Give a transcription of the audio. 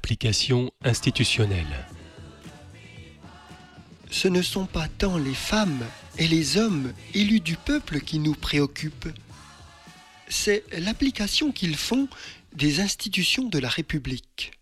l'application institutionnelle. Ce ne sont pas tant les femmes et les hommes élus du peuple qui nous préoccupent. C'est l'application qu'ils font des institutions de la République.